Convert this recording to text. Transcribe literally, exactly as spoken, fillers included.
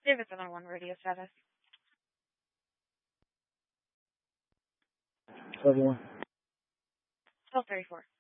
David seven one radio status. Level one. twelve thirty-four.